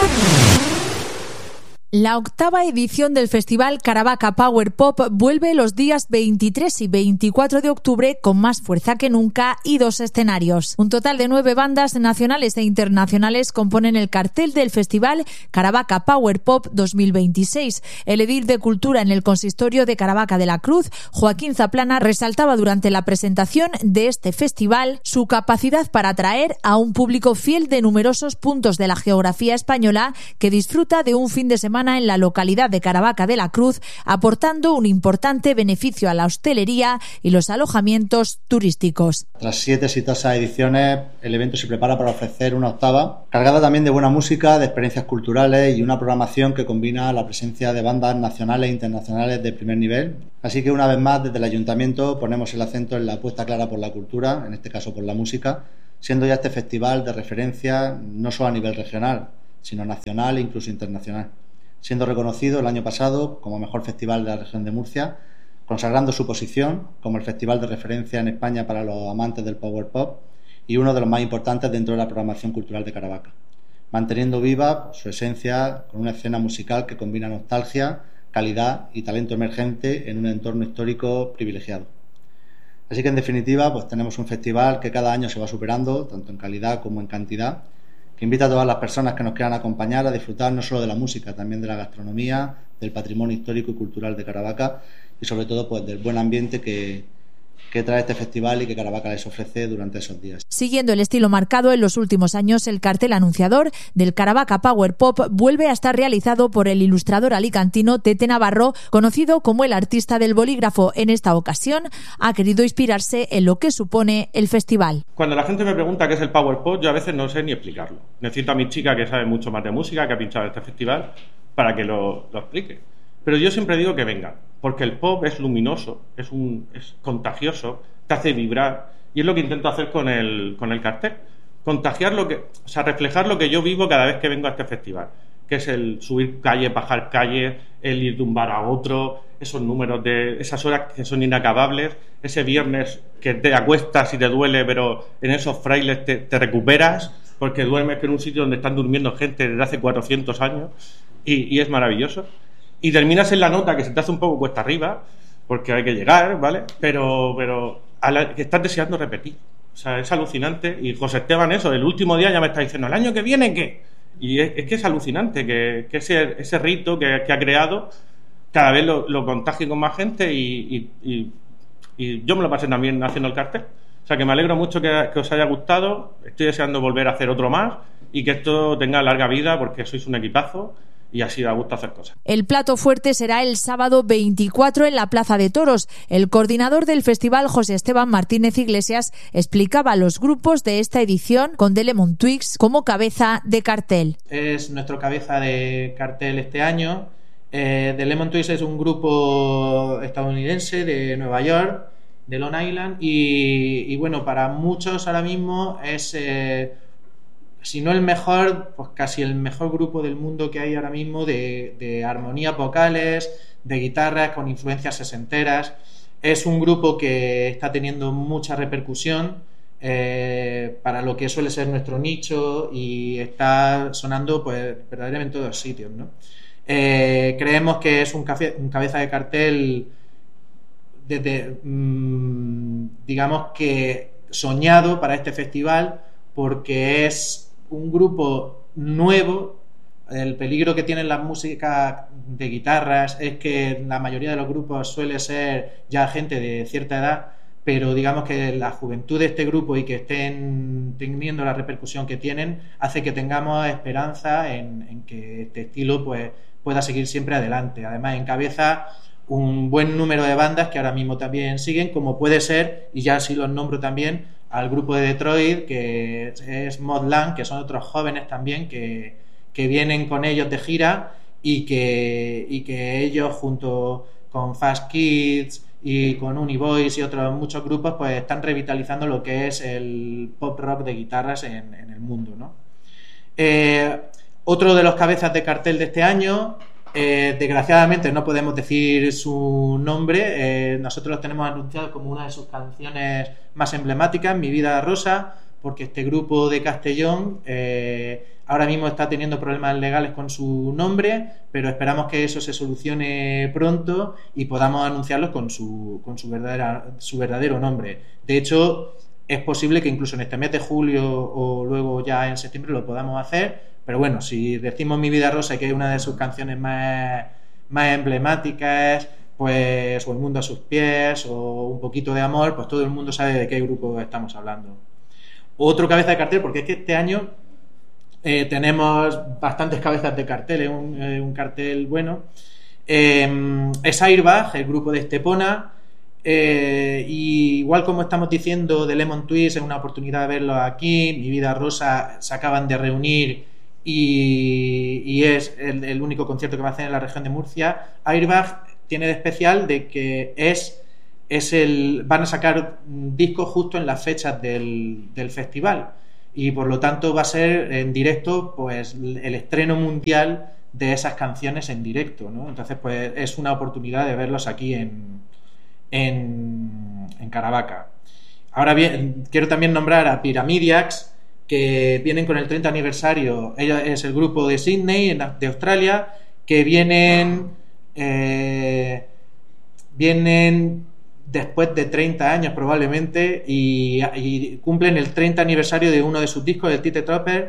La octava edición del festival Caravaca Power Pop vuelve los días 23 y 24 de octubre con más fuerza que nunca y 2 escenarios. Un total de 9 bandas nacionales e internacionales componen el cartel del festival Caravaca Power Pop 2026. El edil de Cultura en el Consistorio de Caravaca de la Cruz, Joaquín Zaplana, resaltaba durante la presentación de este festival su capacidad para atraer a un público fiel de numerosos puntos de la geografía española que disfruta de un fin de semana en la localidad de Caravaca de la Cruz, aportando un importante beneficio a la hostelería y los alojamientos turísticos. Tras 7 exitosas ediciones, el evento se prepara para ofrecer una octava, cargada también de buena música, de experiencias culturales y una programación que combina la presencia de bandas nacionales e internacionales de primer nivel. Así que una vez más, desde el Ayuntamiento ponemos el acento en la apuesta clara por la cultura, en este caso por la música, siendo ya este festival de referencia no solo a nivel regional, sino nacional e incluso internacional, siendo reconocido el año pasado como mejor festival de la región de Murcia, consagrando su posición como el festival de referencia en España para los amantes del Power Pop y uno de los más importantes dentro de la programación cultural de Caravaca, manteniendo viva su esencia con una escena musical que combina nostalgia, calidad y talento emergente en un entorno histórico privilegiado. Así que en definitiva, pues tenemos un festival que cada año se va superando, tanto en calidad como en cantidad, que invita a todas las personas que nos quieran acompañar a disfrutar no solo de la música, también de la gastronomía, del patrimonio histórico y cultural de Caravaca y sobre todo pues del buen ambiente que trae este festival y que Caravaca les ofrece durante esos días. Siguiendo el estilo marcado en los últimos años, el cartel anunciador del Caravaca Power Pop vuelve a estar realizado por el ilustrador alicantino Tete Navarro, conocido como el artista del bolígrafo. En esta ocasión ha querido inspirarse en lo que supone el festival. Cuando la gente me pregunta qué es el Power Pop, yo a veces no sé ni explicarlo. Necesito a mi chica que sabe mucho más de música, que ha pinchado este festival, para que lo explique. Pero yo siempre digo que venga, porque el pop es luminoso, es contagioso, te hace vibrar, y es lo que intento hacer con el cartel. Contagiar reflejar lo que yo vivo cada vez que vengo a este festival, que es el subir calles, bajar calles, el ir de un bar a otro, esos números de esas horas que son inacabables, ese viernes que te acuestas y te duele, pero en esos frailes te recuperas, porque duermes en un sitio donde están durmiendo gente desde hace 400 años, y es maravilloso. Y terminas en la nota que se te hace un poco cuesta arriba, porque hay que llegar, ¿vale? Pero que estás deseando repetir. O sea, es alucinante. Y José Esteban, el último día ya me está diciendo, ¿el año que viene qué? Y es que es alucinante que ese rito que ha creado cada vez lo contagie con más gente y yo me lo pasé también haciendo el cartel. O sea, que me alegro mucho que os haya gustado. Estoy deseando volver a hacer otro más y que esto tenga larga vida porque sois un equipazo. Y así da gusto hacer cosas. El plato fuerte será el sábado 24 en la Plaza de Toros. El coordinador del festival, José Esteban Martínez Iglesias, explicaba los grupos de esta edición con The Lemon Twigs como cabeza de cartel. Es nuestro cabeza de cartel este año. The Lemon Twigs es un grupo estadounidense de Nueva York, de Long Island, y bueno, para muchos ahora mismo es... si no el mejor, pues casi el mejor grupo del mundo que hay ahora mismo de armonías vocales, de guitarras con influencias sesenteras. Es un grupo que está teniendo mucha repercusión para lo que suele ser nuestro nicho y está sonando pues verdaderamente en todos sitios, ¿no? Creemos que es un cabeza de cartel digamos que soñado para este festival, porque es un grupo nuevo. El peligro que tienen las músicas de guitarras es que la mayoría de los grupos suele ser ya gente de cierta edad, pero digamos que la juventud de este grupo y que estén teniendo la repercusión que tienen hace que tengamos esperanza en que este estilo pues pueda seguir siempre adelante. Además encabeza un buen número de bandas que ahora mismo también siguen, como puede ser, y ya sí los nombro también, al grupo de Detroit, que es Modland, que son otros jóvenes también que vienen con ellos de gira y que ellos junto con Fast Kids y con Univoice y otros muchos grupos pues están revitalizando lo que es el pop rock de guitarras en el mundo, ¿no? Otro de los cabezas de cartel de este año, desgraciadamente no podemos decir su nombre, nosotros los tenemos anunciado como una de sus canciones más emblemáticas, Mi vida rosa, porque este grupo de Castellón ahora mismo está teniendo problemas legales con su nombre, pero esperamos que eso se solucione pronto y podamos anunciarlos con su verdadero nombre. De hecho, es posible que incluso en este mes de julio o luego ya en septiembre lo podamos hacer, pero bueno, si decimos Mi Vida Rosa, que es una de sus canciones más emblemáticas, pues, o El Mundo a sus pies, o Un Poquito de Amor, pues todo el mundo sabe de qué grupo estamos hablando. Otro cabeza de cartel, porque es que este año tenemos bastantes cabezas de cartel, un cartel bueno, es Airbag, el grupo de Estepona. Y igual como estamos diciendo de Lemon Twist, es una oportunidad de verlos aquí. Mi Vida Rosa se acaban de reunir y es el único concierto que va a hacer en la región de Murcia. Airbag tiene de especial de que van a sacar discos justo en las fechas del festival, y por lo tanto va a ser en directo pues el estreno mundial de esas canciones en directo, ¿no? Entonces pues es una oportunidad de verlos aquí en Caravaca. Ahora bien, quiero también nombrar a Pyramidiacs, que vienen con el 30 aniversario. Ella es el grupo de Sydney, de Australia, que vienen después de 30 años probablemente, y cumplen el 30 aniversario de uno de sus discos, el Tite Tropper,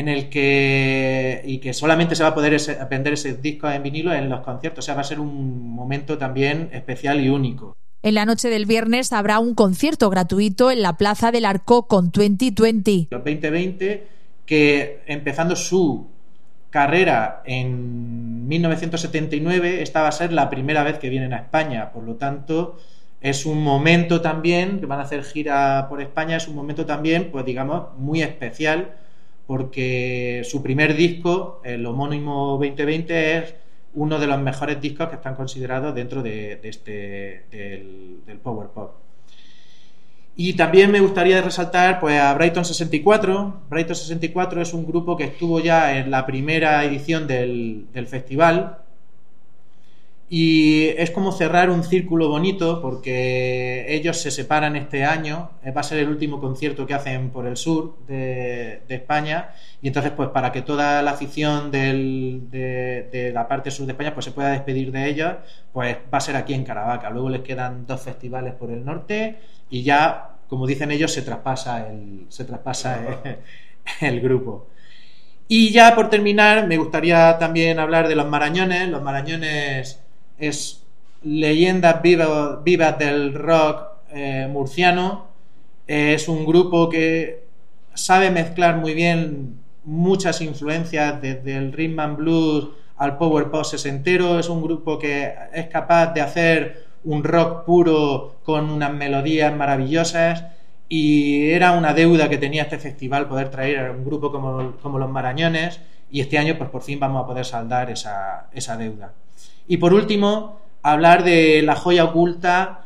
que solamente se va a poder vender ese disco en vinilo en los conciertos. O sea, va a ser un momento también especial y único. En la noche del viernes habrá un concierto gratuito en la Plaza del Arco con 2020. Los 2020, que empezando su carrera en 1979, esta va a ser la primera vez que vienen a España. Por lo tanto, es un momento también, que van a hacer gira por España, es un momento también, pues digamos, muy especial, porque su primer disco, el homónimo 2020, es uno de los mejores discos que están considerados dentro del Power Pop. Y también me gustaría resaltar pues a Brighton 64. Brighton 64 es un grupo que estuvo ya en la primera edición del festival, y es como cerrar un círculo bonito, porque ellos se separan este año. Va a ser el último concierto que hacen por el sur de España, y entonces pues para que toda la afición de la parte sur de España pues se pueda despedir de ellos, pues va a ser aquí en Caravaca. Luego les quedan 2 festivales por el norte y ya, como dicen ellos, se traspasa el grupo. Y ya por terminar, me gustaría también hablar de Los Marañones. Los Marañones es leyendas vivas del rock murciano. Es un grupo que sabe mezclar muy bien muchas influencias, desde el rhythm and blues al power pop sesentero. Es un grupo que es capaz de hacer un rock puro con unas melodías maravillosas, y era una deuda que tenía este festival poder traer a un grupo como Los Marañones, y este año pues por fin vamos a poder saldar esa deuda. Y por último, hablar de la joya oculta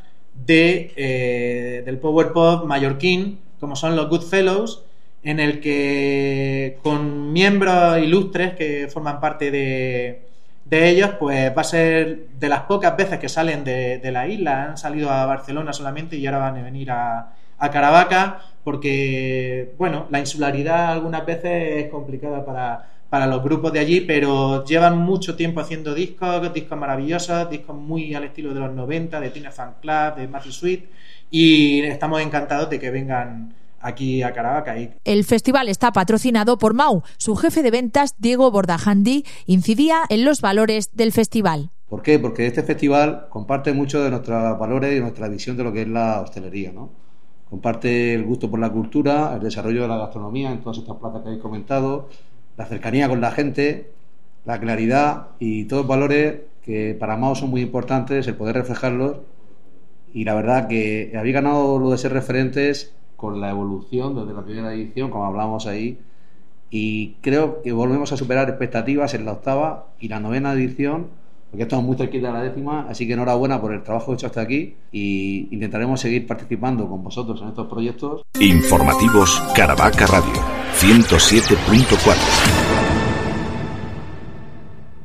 del power pop mallorquín, como son los Goodfellows, en el que con miembros ilustres que forman parte de ellos, pues va a ser de las pocas veces que salen de la isla. Han salido a Barcelona solamente y ahora van a venir a Caravaca, porque bueno, la insularidad algunas veces es complicada para los grupos de allí, pero llevan mucho tiempo haciendo discos maravillosos, discos muy al estilo de los 90, de Tina Fan Club, de Matthew Sweet, y estamos encantados de que vengan aquí a Caravaca. El festival está patrocinado por Mau. Su jefe de ventas, Diego Bordajandi, incidía en los valores del festival. ¿Por qué? Porque este festival comparte mucho de nuestros valores y nuestra visión de lo que es la hostelería, ¿no? Comparte el gusto por la cultura, el desarrollo de la gastronomía en todas estas plazas que habéis comentado, la cercanía con la gente, la claridad y todos valores que para Mao son muy importantes, el poder reflejarlos. Y la verdad que habéis ganado lo de ser referentes con la evolución desde la primera edición, como hablamos ahí, y creo que volvemos a superar expectativas en la 8ª y la 9ª edición, porque estamos muy cerquita de la 10ª, así que enhorabuena por el trabajo hecho hasta aquí, y intentaremos seguir participando con vosotros en estos proyectos. Informativos Caravaca Radio 107.4.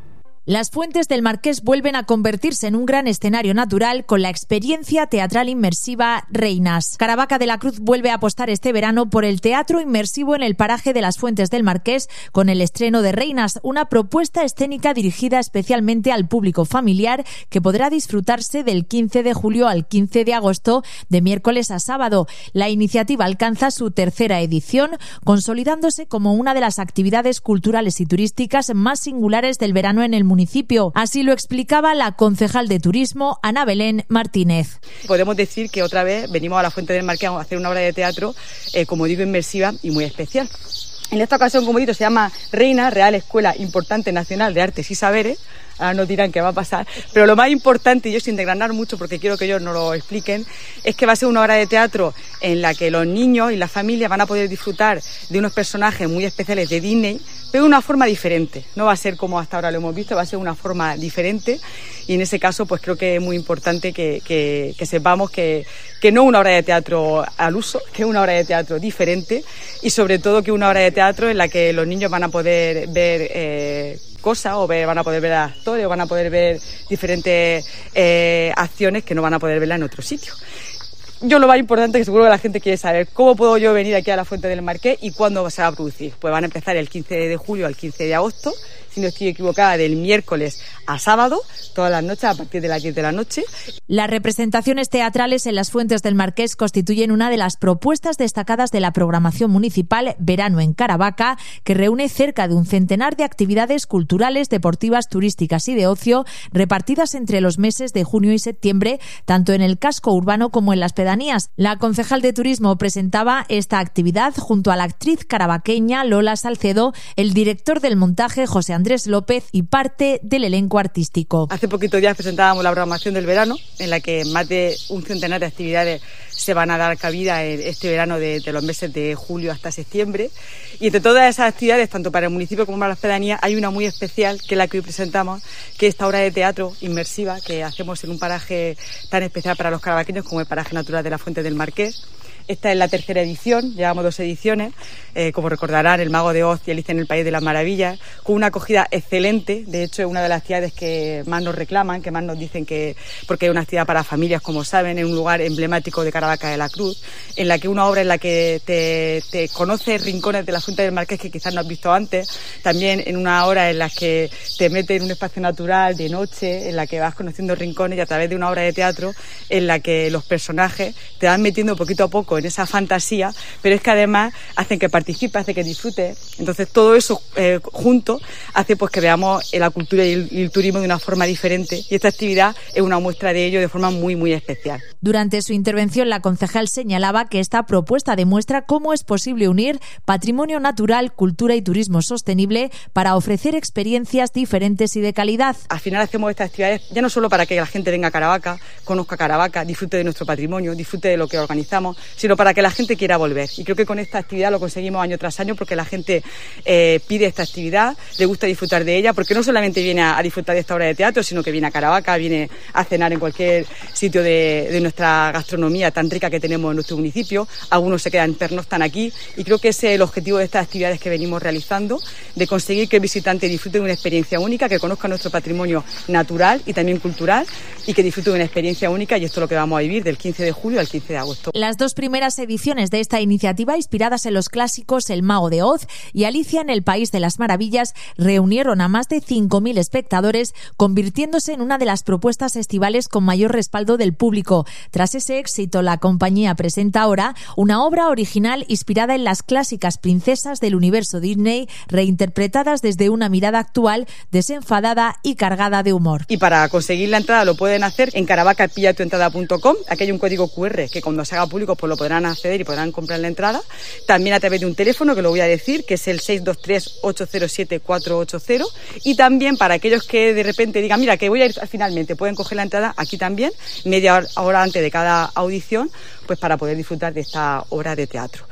Las Fuentes del Marqués vuelven a convertirse en un gran escenario natural con la experiencia teatral inmersiva Reinas. Caravaca de la Cruz vuelve a apostar este verano por el teatro inmersivo en el paraje de las Fuentes del Marqués con el estreno de Reinas, una propuesta escénica dirigida especialmente al público familiar que podrá disfrutarse del 15 de julio al 15 de agosto, de miércoles a sábado. La iniciativa alcanza su tercera edición, consolidándose como una de las actividades culturales y turísticas más singulares del verano en el municipio. Así lo explicaba la concejal de Turismo, Ana Belén Martínez. Podemos decir que otra vez venimos a la Fuente del Marqués a hacer una obra de teatro, como digo, inmersiva y muy especial. En esta ocasión, como digo, se llama Reina, Real Escuela Importante Nacional de Artes y Saberes. Ahora nos dirán qué va a pasar, pero lo más importante, y yo sin desgranar mucho porque quiero que ellos nos lo expliquen, es que va a ser una obra de teatro en la que los niños y las familias van a poder disfrutar de unos personajes muy especiales de Disney, pero de una forma diferente. No va a ser como hasta ahora lo hemos visto, va a ser una forma diferente, y en ese caso pues creo que es muy importante que sepamos que no es una obra de teatro al uso, que es una obra de teatro diferente, y sobre todo que es una obra de teatro en la que los niños van a poder ver cosas, van a poder ver actores, o van a poder ver diferentes acciones que no van a poder verla en otro sitio. Yo lo más importante, que seguro que la gente quiere saber, ¿cómo puedo yo venir aquí a la Fuente del Marqués y cuándo se va a producir? Pues van a empezar el 15 de julio al 15 de agosto, si no estoy equivocada, del miércoles a sábado, todas las noches a partir de las 10 de la noche. Las representaciones teatrales en las Fuentes del Marqués constituyen una de las propuestas destacadas de la programación municipal Verano en Caravaca, que reúne cerca de un centenar de actividades culturales, deportivas, turísticas y de ocio, repartidas entre los meses de junio y septiembre, tanto en el casco urbano como en las pedanías. La concejal de Turismo presentaba esta actividad junto a la actriz caravaqueña Lola Salcedo, el director del montaje José Andrés López y parte del elenco artístico. Hace poquitos días presentábamos la programación del verano, en la que más de un centenar de actividades se van a dar cabida en este verano de los meses de julio hasta septiembre. Y entre todas esas actividades, tanto para el municipio como para las pedanías, hay una muy especial, que es la que hoy presentamos, que es esta obra de teatro inmersiva que hacemos en un paraje tan especial para los caravaqueños como el paraje natural de la Fuente del Marqués. Esta es la tercera edición, llevamos 2 ediciones, como recordarán, El Mago de Oz y Alicia en el País de las Maravillas, con una acogida excelente. De hecho, es una de las actividades que más nos reclaman, que más nos dicen que, porque es una actividad para familias, como saben, en un lugar emblemático de Caravaca de la Cruz, en la que una obra en la que te conoces rincones de la Fuente del Marqués que quizás no has visto antes, también en una hora en la que te metes en un espacio natural de noche, en la que vas conociendo rincones, y a través de una obra de teatro en la que los personajes te van metiendo poquito a poco en esa fantasía, pero es que además hacen que participes, hace que disfrutes. Entonces todo eso junto hace pues que veamos la cultura y el turismo de una forma diferente, y esta actividad es una muestra de ello de forma muy muy especial. Durante su intervención, la concejal señalaba que esta propuesta demuestra cómo es posible unir patrimonio natural, cultura y turismo sostenible para ofrecer experiencias diferentes y de calidad. Al final hacemos estas actividades ya no solo para que la gente venga a Caravaca, conozca Caravaca, disfrute de nuestro patrimonio, disfrute de lo que organizamos, sino para que la gente quiera volver. Y creo que con esta actividad lo conseguimos año tras año, porque la gente pide esta actividad, le gusta disfrutar de ella, porque no solamente viene a disfrutar de esta obra de teatro, sino que viene a Caravaca, viene a cenar en cualquier sitio de nuestra gastronomía tan rica que tenemos en nuestro municipio. Algunos se quedan, pernoctan aquí, y creo que ese es el objetivo de estas actividades que venimos realizando, de conseguir que el visitante disfrute de una experiencia única, que conozca nuestro patrimonio natural y también cultural, y que disfrute de una experiencia única, y esto es lo que vamos a vivir del 15 de julio al 15 de agosto. Las 2 primeras ediciones de esta iniciativa, inspiradas en los clásicos El Mago de Oz y Alicia en el País de las Maravillas, reunieron a más de 5.000 espectadores, convirtiéndose en una de las propuestas estivales con mayor respaldo del público. Tras ese éxito, la compañía presenta ahora una obra original inspirada en las clásicas princesas del universo Disney, reinterpretadas desde una mirada actual, desenfadada y cargada de humor. Y para conseguir la entrada lo pueden hacer en caravacapillatuentrada.com. Aquí hay un código QR que cuando se haga público pues lo podrán acceder y podrán comprar la entrada. También a través de un teléfono, que lo voy a decir, que es el 623-807-480. Y también para aquellos que de repente digan, mira, que voy a ir finalmente, pueden coger la entrada aquí también, media hora antes de cada audición, pues para poder disfrutar de esta obra de teatro.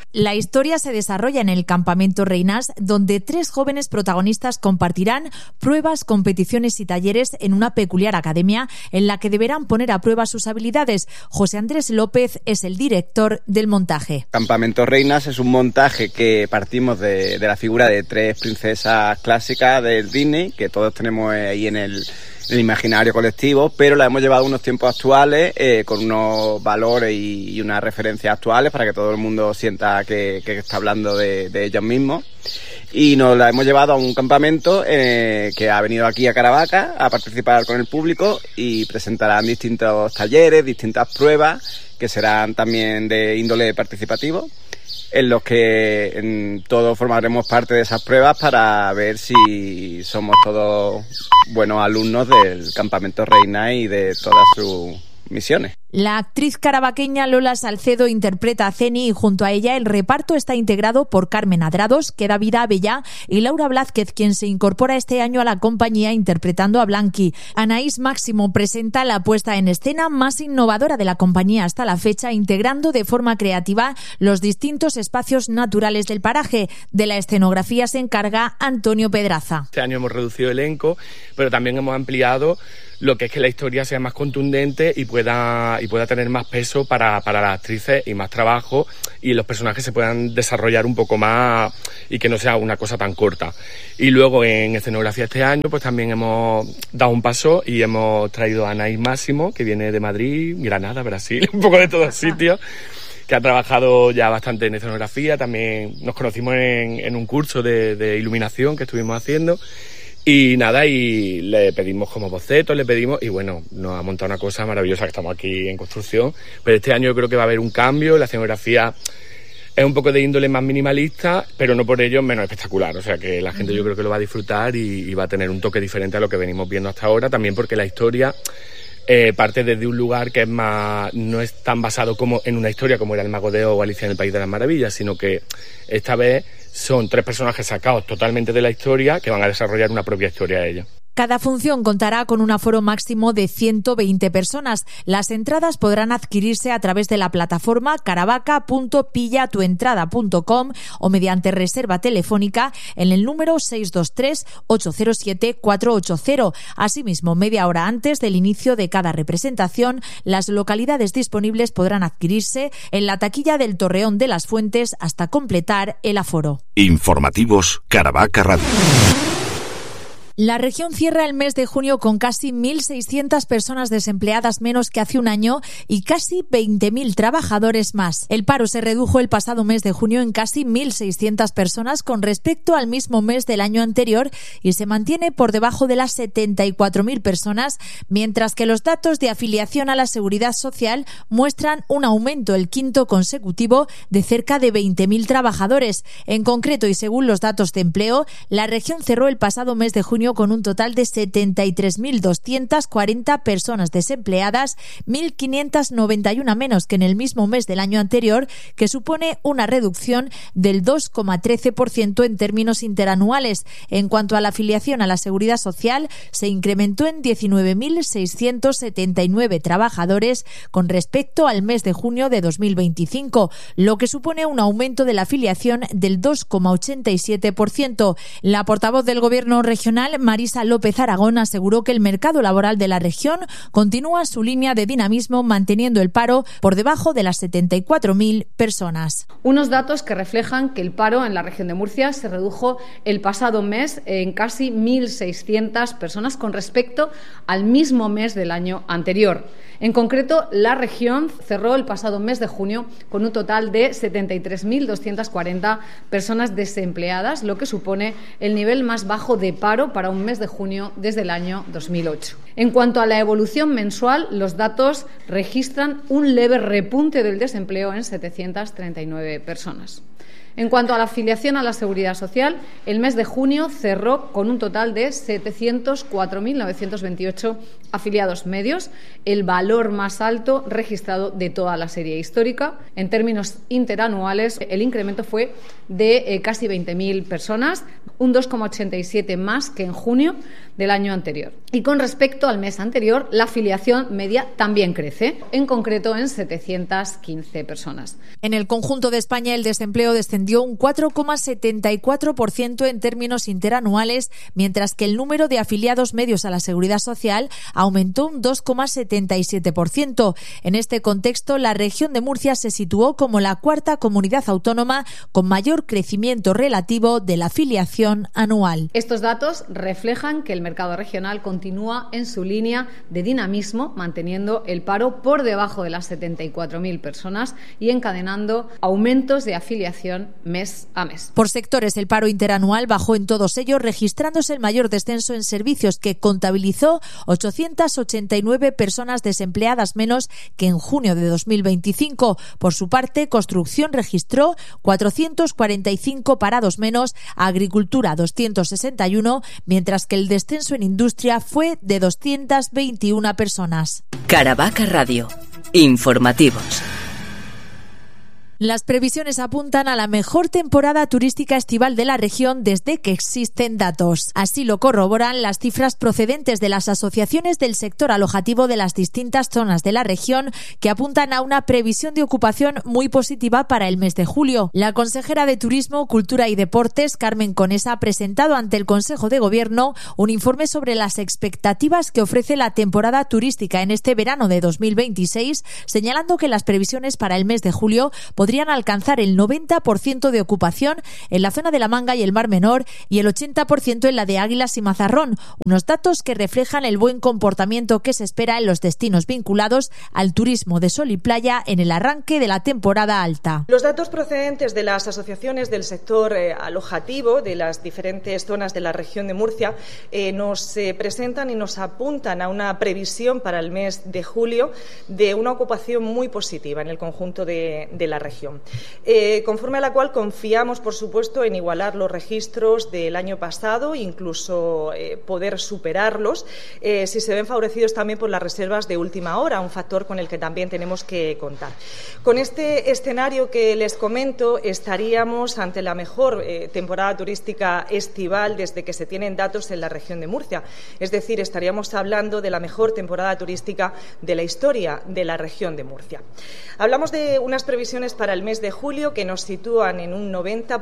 La historia se desarrolla en el Campamento Reinas, donde 3 jóvenes protagonistas compartirán pruebas, competiciones y talleres en una peculiar academia en la que deberán poner a prueba sus habilidades. José Andrés López es el director del montaje. Campamento Reinas es un montaje que partimos de la figura de 3 princesas clásicas del Disney, que todos tenemos ahí en el imaginario colectivo, pero la hemos llevado a unos tiempos actuales con unos valores y unas referencias actuales para que todo el mundo sienta que está hablando de ellos mismos. Y nos la hemos llevado a un campamento que ha venido aquí a Caravaca a participar con el público y presentarán distintos talleres, distintas pruebas que serán también de índole participativo, en los que todos formaremos parte de esas pruebas para ver si somos todos buenos alumnos del Campamento Reina y de todas sus misiones. La actriz caravaqueña Lola Salcedo interpreta a Ceni y junto a ella el reparto está integrado por Carmen Adrados, que da vida a Bella, y Laura Blázquez, quien se incorpora este año a la compañía interpretando a Blanqui. Anaís Máximo presenta la puesta en escena más innovadora de la compañía hasta la fecha, integrando de forma creativa los distintos espacios naturales del paraje. De la escenografía se encarga Antonio Pedraza. Este año hemos reducido el elenco, pero también hemos ampliado lo que es que la historia sea más contundente y pueda tener más peso para las actrices y más trabajo, y los personajes se puedan desarrollar un poco más y que no sea una cosa tan corta. Y luego en escenografía este año pues también hemos dado un paso y hemos traído a Anaís Máximo, que viene de Madrid, Granada, Brasil, un poco de todos sitios, que ha trabajado ya bastante en escenografía. También nos conocimos en un curso de iluminación que estuvimos haciendo. Y nada, y le pedimos como bocetos, y bueno, nos ha montado una cosa maravillosa, que estamos aquí en construcción. Pero este año yo creo que va a haber un cambio. La escenografía es un poco de índole más minimalista, pero no por ello menos espectacular. O sea que la gente yo creo que lo va a disfrutar y va a tener un toque diferente a lo que venimos viendo hasta ahora. También porque la historia parte desde un lugar que es más, no es tan basado como en una historia como era El Mago de Oz o Alicia en el País de las Maravillas, sino que esta vez son 3 personajes sacados totalmente de la historia que van a desarrollar una propia historia de ellos. Cada función contará con un aforo máximo de 120 personas. Las entradas podrán adquirirse a través de la plataforma caravaca.pillatuentrada.com o mediante reserva telefónica en el número 623-807-480. Asimismo, media hora antes del inicio de cada representación, las localidades disponibles podrán adquirirse en la taquilla del Torreón de las Fuentes hasta completar el aforo. Informativos Caravaca Radio. La región cierra el mes de junio con casi 1.600 personas desempleadas menos que hace un año y casi 20.000 trabajadores más. El paro se redujo el pasado mes de junio en casi 1.600 personas con respecto al mismo mes del año anterior y se mantiene por debajo de las 74.000 personas, mientras que los datos de afiliación a la Seguridad Social muestran un aumento, el quinto consecutivo, de cerca de 20.000 trabajadores. En concreto, y según los datos de empleo, la región cerró el pasado mes de junio con un total de 73.240 personas desempleadas, 1.591 menos que en el mismo mes del año anterior, que supone una reducción del 2,13% en términos interanuales. En cuanto a la afiliación a la Seguridad Social, se incrementó en 19.679 trabajadores con respecto al mes de junio de 2025, lo que supone un aumento de la afiliación del 2,87%. La portavoz del Gobierno regional, Marisa López Aragón, aseguró que el mercado laboral de la región continúa su línea de dinamismo, manteniendo el paro por debajo de las 74.000 personas. Unos datos que reflejan que el paro en la región de Murcia se redujo el pasado mes en casi 1.600 personas con respecto al mismo mes del año anterior. En concreto, la región cerró el pasado mes de junio con un total de 73.240 personas desempleadas, lo que supone el nivel más bajo de paro para un mes de junio desde el año 2008. En cuanto a la evolución mensual, los datos registran un leve repunte del desempleo en 739 personas. En cuanto a la afiliación a la Seguridad Social, el mes de junio cerró con un total de 704.928 afiliados medios, el valor más alto registrado de toda la serie histórica. En términos interanuales, el incremento fue de casi 20.000 personas, un 2,87 más que en junio del año anterior. Y con respecto al mes anterior, la afiliación media también crece, en concreto en 715 personas. En el conjunto de España, el desempleo descendió un 4,74% en términos interanuales, mientras que el número de afiliados medios a la Seguridad Social aumentó un 2,77%. En este contexto, la región de Murcia se situó como la cuarta comunidad autónoma con mayor crecimiento relativo de la afiliación anual. Estos datos reflejan que el mercado regional continúa en su línea de dinamismo, manteniendo el paro por debajo de las 74.000 personas y encadenando aumentos de afiliación mes a mes. Por sectores, el paro interanual bajó en todos ellos, registrándose el mayor descenso en servicios, que contabilizó 889 personas desempleadas menos que en junio de 2025. Por su parte, construcción registró 445 parados menos, agricultura 261, mientras que el descenso en industria fue de 221 personas. Caravaca Radio. Informativos. Las previsiones apuntan a la mejor temporada turística estival de la región desde que existen datos. Así lo corroboran las cifras procedentes de las asociaciones del sector alojativo de las distintas zonas de la región, que apuntan a una previsión de ocupación muy positiva para el mes de julio. La consejera de Turismo, Cultura y Deportes, Carmen Conesa, ha presentado ante el Consejo de Gobierno un informe sobre las expectativas que ofrece la temporada turística en este verano de 2026, señalando que las previsiones para el mes de julio podrían alcanzar el 90% de ocupación en la zona de la Manga y el Mar Menor y el 80% en la de Águilas y Mazarrón, unos datos que reflejan el buen comportamiento que se espera en los destinos vinculados al turismo de sol y playa en el arranque de la temporada alta. Los datos procedentes de las asociaciones del sector alojativo de las diferentes zonas de la región de Murcia nos presentan y nos apuntan a una previsión para el mes de julio de una ocupación muy positiva en el conjunto de la región. Conforme a la cual confiamos, por supuesto, en igualar los registros del año pasado, incluso poder superarlos, si se ven favorecidos también por las reservas de última hora, un factor con el que también tenemos que contar. Con este escenario que les comento, estaríamos ante la mejor temporada turística estival desde que se tienen datos en la región de Murcia. Es decir, estaríamos hablando de la mejor temporada turística de la historia de la región de Murcia. Hablamos de unas previsiones para el mes de julio que nos sitúan en un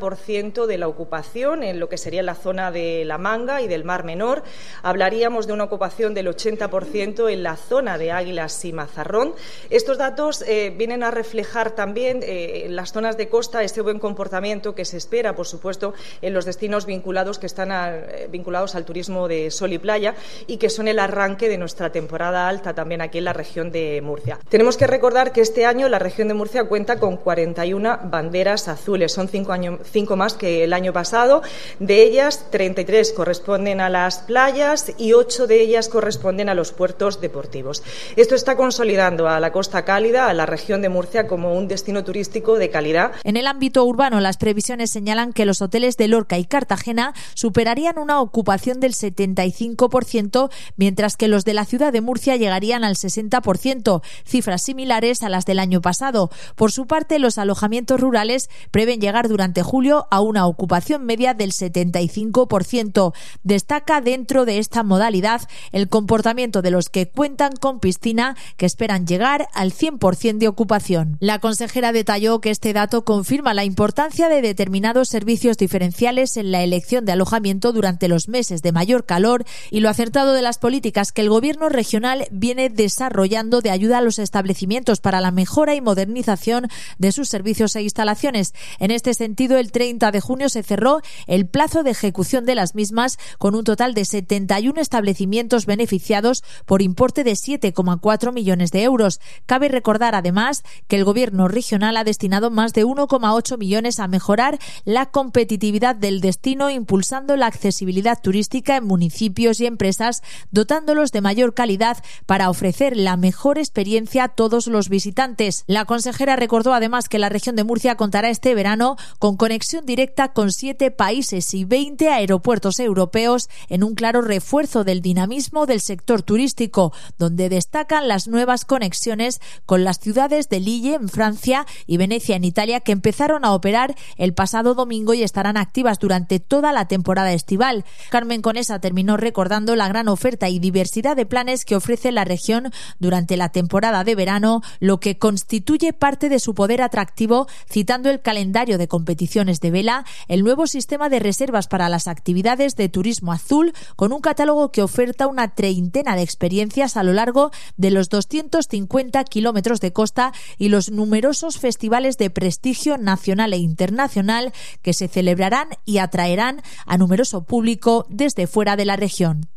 90% de la ocupación en lo que sería la zona de la Manga y del Mar Menor. Hablaríamos de una ocupación del 80% en la zona de Águilas y Mazarrón. Estos datos vienen a reflejar también en las zonas de costa ese buen comportamiento que se espera, por supuesto, en los destinos vinculados que están vinculados al turismo de sol y playa y que son el arranque de nuestra temporada alta también aquí en la región de Murcia. Tenemos que recordar que este año la región de Murcia cuenta con 41 banderas azules, son 5 más que el año pasado. De ellas, 33 corresponden a las playas y 8 de ellas corresponden a los puertos deportivos. Esto está consolidando a la Costa Cálida, a la región de Murcia, como un destino turístico de calidad. En el ámbito urbano, las previsiones señalan que los hoteles de Lorca y Cartagena superarían una ocupación del 75%, mientras que los de la ciudad de Murcia llegarían al 60%, cifras similares a las del año pasado. Por su parte, los alojamientos rurales prevén llegar durante julio a una ocupación media del 75%. Destaca dentro de esta modalidad el comportamiento de los que cuentan con piscina, que esperan llegar al 100% de ocupación. La consejera detalló que este dato confirma la importancia de determinados servicios diferenciales en la elección de alojamiento durante los meses de mayor calor y lo acertado de las políticas que el Gobierno regional viene desarrollando de ayuda a los establecimientos para la mejora y modernización de sus servicios e instalaciones. En este sentido, el 30 de junio se cerró el plazo de ejecución de las mismas con un total de 71 establecimientos beneficiados por importe de 7,4 millones de euros. Cabe recordar además que el Gobierno regional ha destinado más de 1,8 millones a mejorar la competitividad del destino, impulsando la accesibilidad turística en municipios y empresas, dotándolos de mayor calidad para ofrecer la mejor experiencia a todos los visitantes. La consejera recordó además además que la región de Murcia contará este verano con conexión directa con 7 países y 20 aeropuertos europeos en un claro refuerzo del dinamismo del sector turístico, donde destacan las nuevas conexiones con las ciudades de Lille en Francia y Venecia en Italia, que empezaron a operar el pasado domingo y estarán activas durante toda la temporada estival. Carmen Conesa terminó recordando la gran oferta y diversidad de planes que ofrece la región durante la temporada de verano, lo que constituye parte de su poder atractivo, citando el calendario de competiciones de vela, el nuevo sistema de reservas para las actividades de turismo azul, con un catálogo que oferta una treintena de experiencias a lo largo de los 250 kilómetros de costa y los numerosos festivales de prestigio nacional e internacional que se celebrarán y atraerán a numeroso público desde fuera de la región.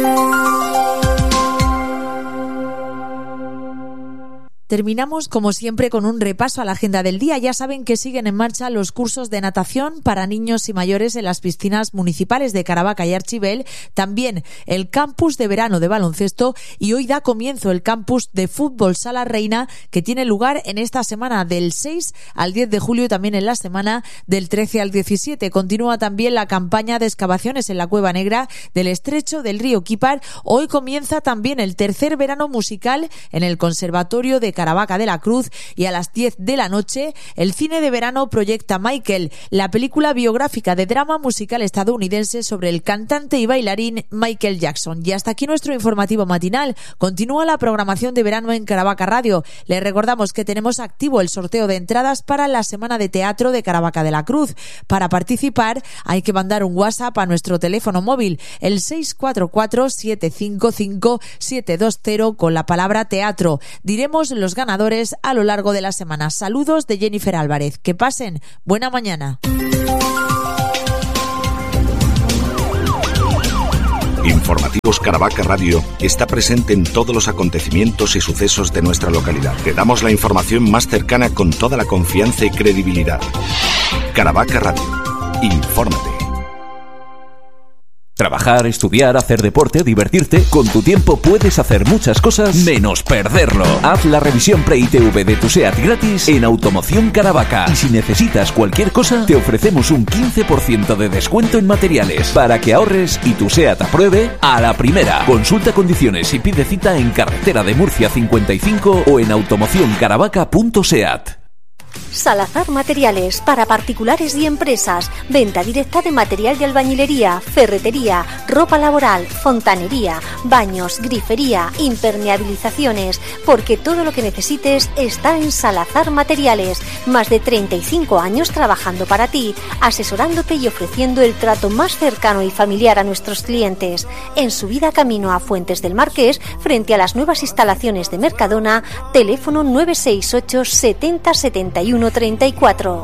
Terminamos, como siempre, con un repaso a la agenda del día. Ya saben que siguen en marcha los cursos de natación para niños y mayores en las piscinas municipales de Caravaca y Archibel, también el campus de verano de baloncesto, y hoy da comienzo el campus de fútbol Sala Reina, que tiene lugar en esta semana del 6 al 10 de julio y también en la semana del 13 al 17. Continúa también la campaña de excavaciones en la Cueva Negra del estrecho del río Quípar. Hoy comienza también el tercer verano musical en el Conservatorio de Caravaca de la Cruz, y a las 10 de la noche el cine de verano proyecta Michael, la película biográfica de drama musical estadounidense sobre el cantante y bailarín Michael Jackson. Y hasta aquí nuestro informativo matinal. Continúa la programación de verano en Caravaca Radio. Les recordamos que tenemos activo el sorteo de entradas para la Semana de Teatro de Caravaca de la Cruz. Para participar hay que mandar un WhatsApp a nuestro teléfono móvil, el 644-755-720, con la palabra teatro. Diremos los ganadores a lo largo de la semana. Saludos de Jennifer Álvarez. Que pasen buena mañana. Informativos Caravaca Radio está presente en todos los acontecimientos y sucesos de nuestra localidad. Te damos la información más cercana con toda la confianza y credibilidad. Caravaca Radio. Infórmate. Trabajar, estudiar, hacer deporte, divertirte. Con tu tiempo puedes hacer muchas cosas menos perderlo. Haz la revisión Pre-ITV de tu SEAT gratis en Automoción Caravaca. Y si necesitas cualquier cosa, te ofrecemos un 15% de descuento en materiales para que ahorres y tu SEAT apruebe a la primera. Consulta condiciones y pide cita en Carretera de Murcia 55 o en automocioncaravaca.seat. Salazar Materiales, para particulares y empresas. Venta directa de material de albañilería, ferretería, ropa laboral, fontanería, baños, grifería, impermeabilizaciones, porque todo lo que necesites está en Salazar Materiales. Más de 35 años trabajando para ti, asesorándote y ofreciendo el trato más cercano y familiar a nuestros clientes. En subida camino a Fuentes del Marqués, frente a las nuevas instalaciones de Mercadona, teléfono 968 70 71 34.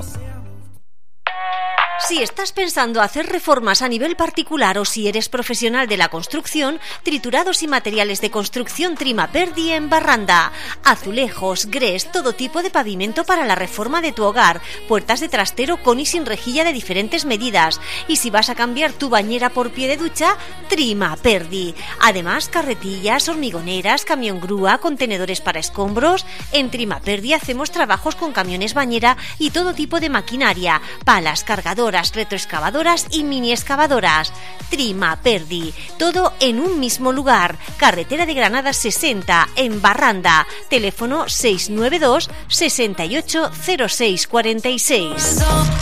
Si estás pensando hacer reformas a nivel particular o si eres profesional de la construcción, triturados y materiales de construcción Trimaperdi en Barranda. Azulejos, grés, todo tipo de pavimento para la reforma de tu hogar. Puertas de trastero con y sin rejilla de diferentes medidas. Y si vas a cambiar tu bañera por pie de ducha, Trimaperdi. Además, carretillas, hormigoneras, camión grúa, contenedores para escombros. En Trimaperdi hacemos trabajos con camiones bañera y todo tipo de maquinaria, palas, cargadoras, retroexcavadoras y mini excavadoras. Trimaperdi, todo en un mismo lugar. Carretera de Granada 60 en Barranda. Teléfono 692 68 06 46.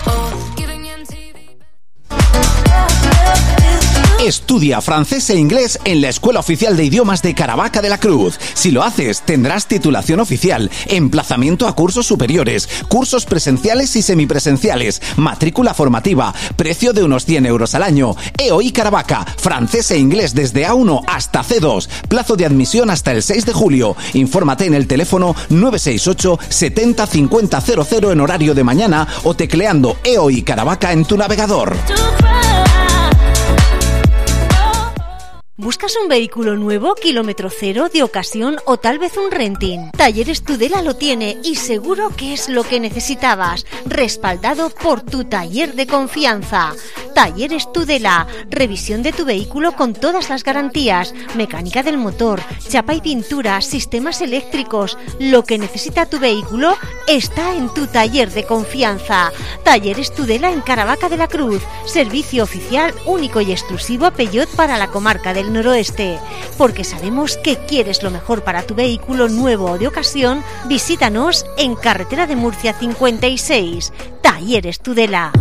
Estudia francés e inglés en la Escuela Oficial de Idiomas de Caravaca de la Cruz. Si lo haces, tendrás titulación oficial, emplazamiento a cursos superiores, cursos presenciales y semipresenciales, matrícula formativa, precio de unos 100 euros al año. EOI Caravaca, francés e inglés desde A1 hasta C2. Plazo de admisión hasta el 6 de julio. Infórmate en el teléfono 968 70 50 00 en horario de mañana o tecleando EOI Caravaca en tu navegador. ¿Buscas un vehículo nuevo, kilómetro cero, de ocasión o tal vez un renting? Talleres Tudela lo tiene y seguro que es lo que necesitabas, respaldado por tu taller de confianza. Talleres Tudela, revisión de tu vehículo con todas las garantías, mecánica del motor, chapa y pintura, sistemas eléctricos. Lo que necesita tu vehículo está en tu taller de confianza. Talleres Tudela en Caravaca de la Cruz, servicio oficial único y exclusivo Peugeot para la comarca del Noroeste. Porque sabemos que quieres lo mejor para tu vehículo nuevo o de ocasión, visítanos en Carretera de Murcia 56. Talleres Tudela.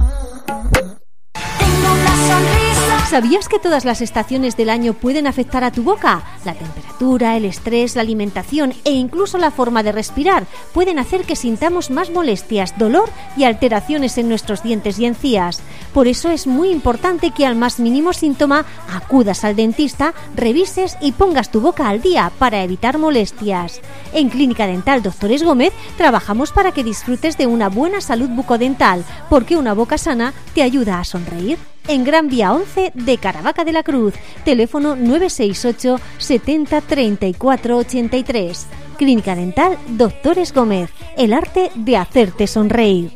¿Sabías que todas las estaciones del año pueden afectar a tu boca? La temperatura, el estrés, la alimentación e incluso la forma de respirar pueden hacer que sintamos más molestias, dolor y alteraciones en nuestros dientes y encías. Por eso es muy importante que al más mínimo síntoma acudas al dentista, revises y pongas tu boca al día para evitar molestias. En Clínica Dental Doctores Gómez trabajamos para que disfrutes de una buena salud bucodental, porque una boca sana te ayuda a sonreír. En Gran Vía 11 de Caravaca de la Cruz, teléfono 968 70 34 83. Clínica Dental Doctores Gómez, el arte de hacerte sonreír.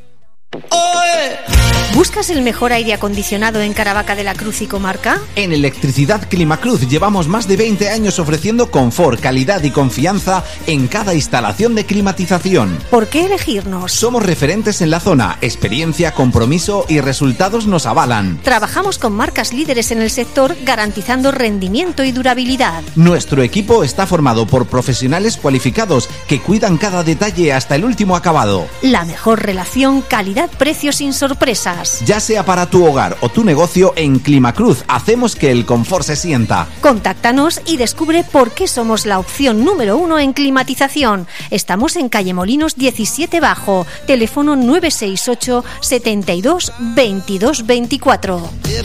¿Buscas el mejor aire acondicionado en Caravaca de la Cruz y comarca? En Electricidad Climacruz llevamos más de 20 años ofreciendo confort, calidad y confianza en cada instalación de climatización. ¿Por qué elegirnos? Somos referentes en la zona, experiencia, compromiso y resultados nos avalan. Trabajamos con marcas líderes en el sector garantizando rendimiento y durabilidad. Nuestro equipo está formado por profesionales cualificados que cuidan cada detalle hasta el último acabado. La mejor relación calidad-precio sin sorpresas. Ya sea para tu hogar o tu negocio, en Climacruz hacemos que el confort se sienta. Contáctanos y descubre por qué somos la opción número 1 en climatización. Estamos en calle Molinos 17 Bajo, teléfono 968 72 22 24.